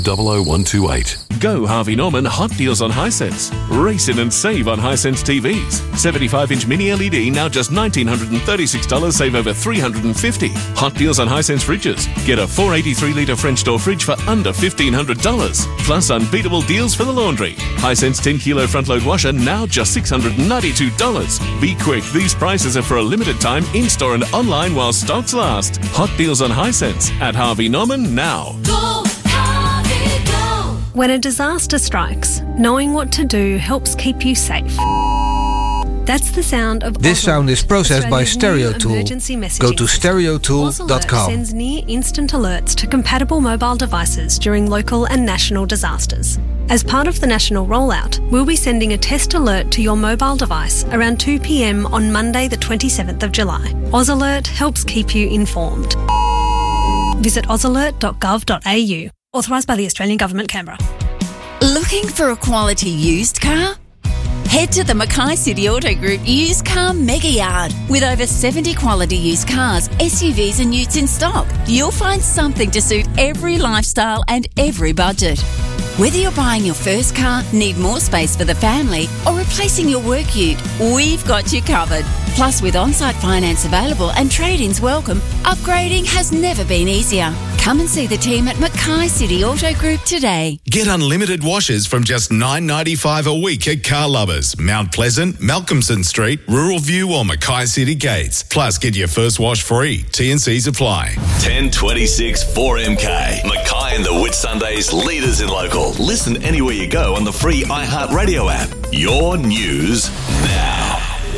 00128. Go Harvey Norman Hot Deals on Hisense. Race in and save on Hisense TVs. 75-inch mini LED now just $1,936, save over $350. Hot deals on Hisense fridges. Get a 483-litre French door fridge for under $1,500. Plus unbeatable deals for the laundry. Hisense 10-kilo front-load washer now just $692. Be quick, these prices are for a limited time in-store and online while stocks last. Hot deals on Hisense at Harvey Norman now. Go, Harvey, go. When a disaster strikes, knowing what to do helps keep you safe. That's the sound of This sound is processed by Australia's new StereoTool. emergency messaging Go to system. stereotool.com. AusAlert sends near-instant alerts to compatible mobile devices during local and national disasters. As part of the national rollout, we'll be sending a test alert to your mobile device around 2 p.m. on Monday the 27th of July. AusAlert helps keep you informed. Visit ausalert.gov.au. Authorised by the Australian Government, Canberra. Looking for a quality used car? Head to the Mackay City Auto Group Used Car Mega Yard. With over 70 quality used cars, SUVs and utes in stock, you'll find something to suit every lifestyle and every budget. Whether you're buying your first car, need more space for the family, or replacing your work ute, we've got you covered. Plus, with on-site finance available and trade-ins welcome, upgrading has never been easier. Come and see the team at Mackay City Auto Group today. Get unlimited washes from just $9.95 a week at Car Lovers, Mount Pleasant, Malcolmson Street, Rural View or Mackay City Gates. Plus, get your first wash free. T&Cs apply. 1026 4MK. Mackay and the Whitsundays, leaders in local. Listen anywhere you go on the free iHeartRadio app. Your news now.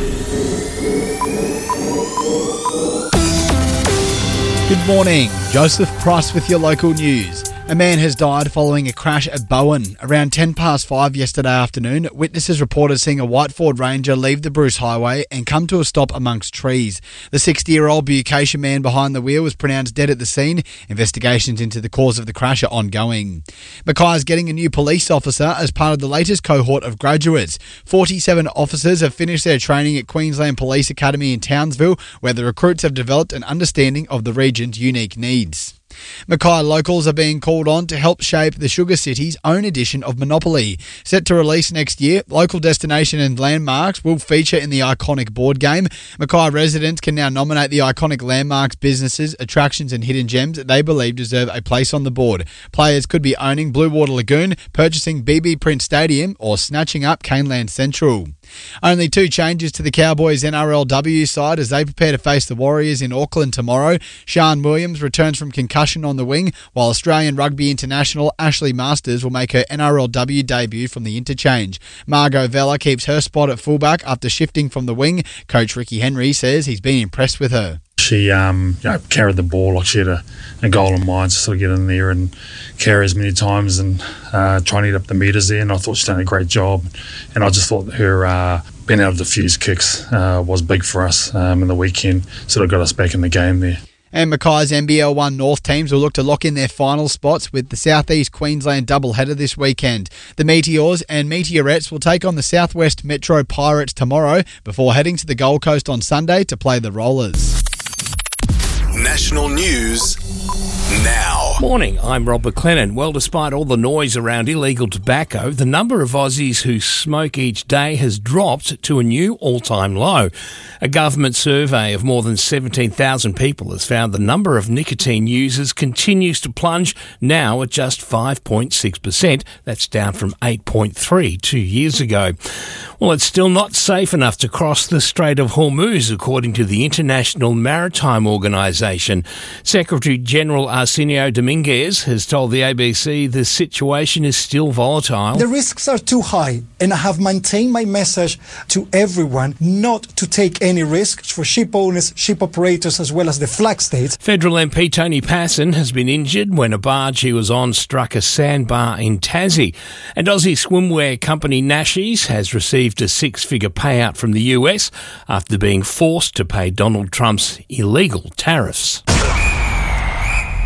Good morning. Joseph Price with your local news. A man has died following a crash at Bowen. Around 5:10 yesterday afternoon, witnesses reported seeing a white Ford Ranger leave the Bruce Highway and come to a stop amongst trees. The 60-year-old Bukasia man behind the wheel was pronounced dead at the scene. Investigations into the cause of the crash are ongoing. Mackay is getting a new police officer as part of the latest cohort of graduates. 47 officers have finished their training at Queensland Police Academy in Townsville, where the recruits have developed an understanding of the region's unique needs. Mackay locals are being called on to help shape the Sugar City's own edition of Monopoly. Set to release next year, local destination and landmarks will feature in the iconic board game. Mackay residents can now nominate the iconic landmarks, businesses, attractions and hidden gems that they believe deserve a place on the board. Players could be owning Blue Water Lagoon, purchasing BB Prince Stadium or snatching up Caneland Central. Only 2 changes to the Cowboys NRLW side as they prepare to face the Warriors in Auckland tomorrow. Sean Williams returns from concussion on the wing, while Australian Rugby International Ashley Masters will make her NRLW debut from the interchange. Margot Vella keeps her spot at fullback after shifting from the wing. Coach Ricky Henry says he's been impressed with her. She carried the ball like she had a goal in mind to sort of get in there and carry as many times and try and eat up the metres there, and I thought she'd done a great job. And I just thought her being able to defuse kicks was big for us in the weekend, sort of got us back in the game there. And Mackay's NBL 1 North teams will look to lock in their final spots with the South East Queensland doubleheader this weekend. The Meteors and Meteorettes will take on the Southwest Metro Pirates tomorrow before heading to the Gold Coast on Sunday to play the Rollers. National news now. Morning, I'm Rob McLennan. Well, despite all the noise around illegal tobacco, the number of Aussies who smoke each day has dropped to a new all-time low. A government survey of more than 17,000 people has found the number of nicotine users continues to plunge, now at just 5.6%. That's down from 8.3 2 years ago. Well, it's still not safe enough to cross the Strait of Hormuz, according to the International Maritime Organization. Secretary-General Arsenio Dominguez has told the ABC the situation is still volatile. The risks are too high, and I have maintained my message to everyone not to take any risks for ship owners, ship operators, as well as the flag states. Federal MP Tony Passon has been injured when a barge he was on struck a sandbar in Tassie. And Aussie swimwear company Nashies has received a 6-figure payout from the US after being forced to pay Donald Trump's illegal tariffs.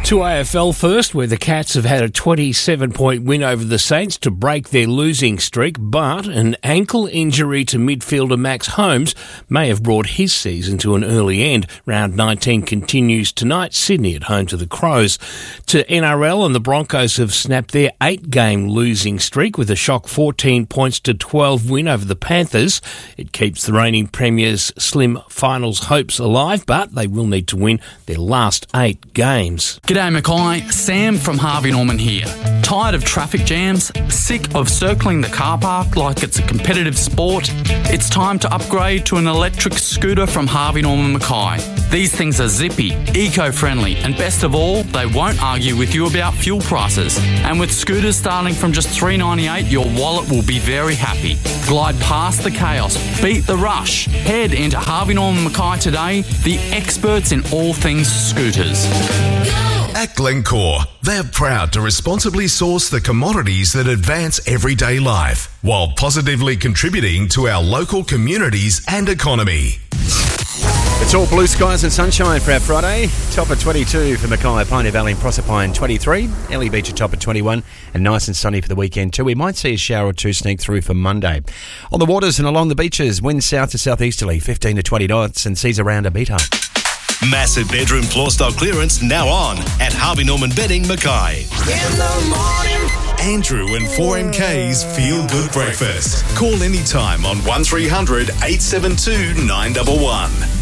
To AFL first, where the Cats have had a 27-point win over the Saints to break their losing streak, but an ankle injury to midfielder Max Holmes may have brought his season to an early end. Round 19 continues tonight, Sydney at home to the Crows. To NRL, and the Broncos have snapped their 8-game losing streak with a shock 14 points to 12 win over the Panthers. It keeps the reigning premiers' slim finals hopes alive, but they will need to win their last 8 games. G'day Mackay, Sam from Harvey Norman here. Tired of traffic jams? Sick of circling the car park like it's a competitive sport? It's time to upgrade to an electric scooter from Harvey Norman Mackay. These things are zippy, eco-friendly, and best of all, they won't argue with you about fuel prices. And with scooters starting from just $3.98, your wallet will be very happy. Glide past the chaos, beat the rush. Head into Harvey Norman Mackay today, the experts in all things scooters. At Glencore, they're proud to responsibly source the commodities that advance everyday life while positively contributing to our local communities and economy. It's all blue skies and sunshine for our Friday. Top at 22 for Mackay, Pioneer Valley and Proserpine 23. Ellie Beach at top at 21 and nice and sunny for the weekend too. We might see a shower or two sneak through for Monday. On the waters and along the beaches, winds south to southeasterly 15 to 20 knots and seas around a metre. Massive bedroom floor stock clearance now on at Harvey Norman Bedding Mackay. In the morning. Andrew and 4MK's Feel Good Breakfast. Call anytime on 1300 872 911.